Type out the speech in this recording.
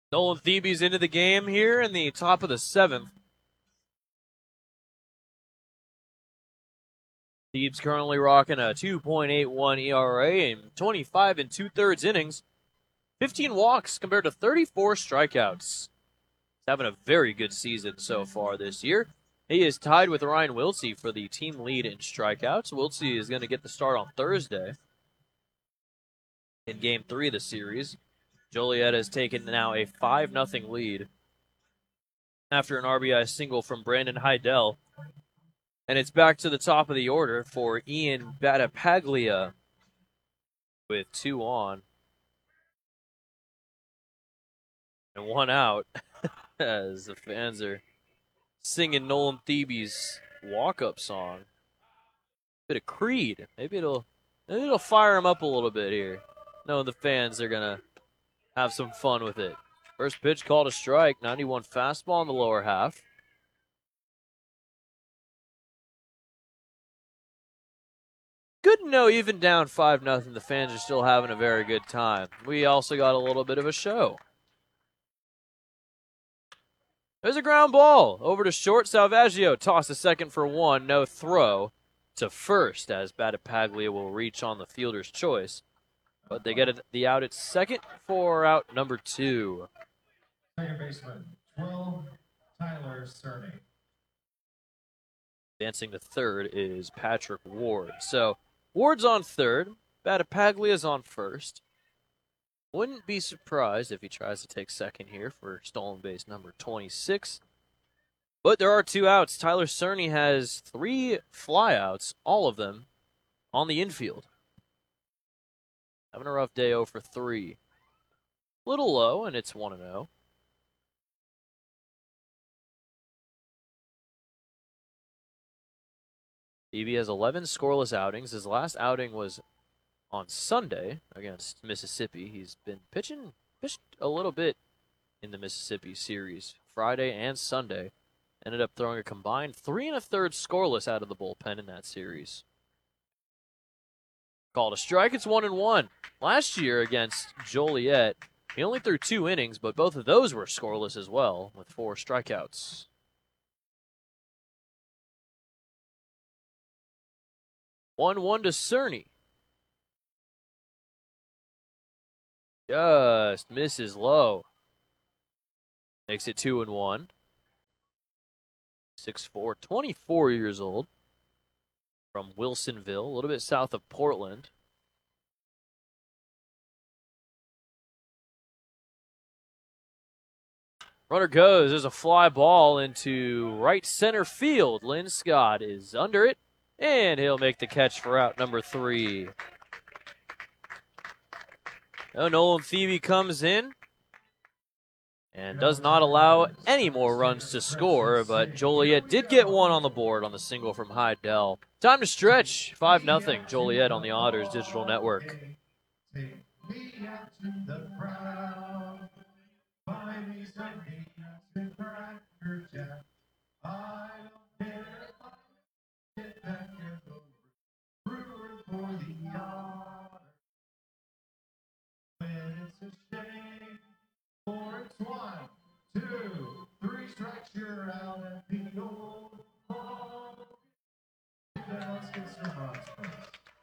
Nolan Thebe's into the game here in the top of the seventh. Thebes currently rocking a 2.81 ERA in 25 2/3 innings, 15 walks compared to 34 strikeouts. He's having a very good season so far this year. He is tied with Ryan Wiltsey for the team lead in strikeouts. Wiltsey is going to get the start on Thursday in Game 3 of the series. Joliet has taken now a 5-0 lead after an RBI single from Brandon Heidel. And it's back to the top of the order for Ian Battipaglia with 2 on and 1 out as the fans are singing Nolan Thebe's walk-up song. Bit of Creed. Maybe it'll fire him up a little bit here. Knowing the fans are going to have some fun with it. First pitch called a strike, 91 fastball in the lower half. Good to know, even down 5-0, the fans are still having a very good time. We also got a little bit of a show. There's a ground ball over to short. Salvaggio toss to second for 1. No throw to first as Battipaglia will reach on the fielder's choice. But they get the out at second for out number 2. Second baseman, 12, Tyler Cerny. Advancing to third is Patrick Ward. So Ward's on third. Battapaglia's on first. Wouldn't be surprised if he tries to take second here for stolen base number 26. But there are 2 outs. Tyler Cerny has 3 flyouts, all of them on the infield. Having a rough day 0 for 3. Little low, and it's 1-0. Thebe has 11 scoreless outings. His last outing was on Sunday against Mississippi. He's been pitched a little bit in the Mississippi series, Friday and Sunday. Ended up throwing a combined 3 1/3 scoreless out of the bullpen in that series. Called a strike, it's 1-1. Last year against Joliet, he only threw 2 innings, but both of those were scoreless as well, with 4 strikeouts. 1-1 to Cerny. Just misses low. Makes it 2-1. 6'4", 24 years old. From Wilsonville, a little bit south of Portland. Runner goes. There's a fly ball into right center field. Lynn Scott is under it, and he'll make the catch for out number 3. Nolan Thebe comes in and does not allow any more runs to score, but Joliet did get 1 on the board on the single from Heidel. Time to stretch. 5-0 Joliet on the Otters Digital Network. It's 1, 2, 3 strikes, you're out.